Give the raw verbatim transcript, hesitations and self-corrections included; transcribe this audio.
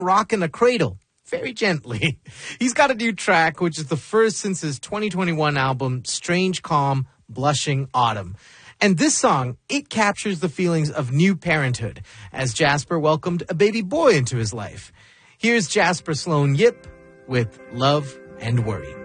rocking a cradle very gently. He's got a new track, which is the first since his twenty twenty-one album, Strange Calm, Blushing Autumn. And this song, it captures the feelings of new parenthood as Jasper welcomed a baby boy into his life. Here's Jasper Sloan Yip with Love and Worry.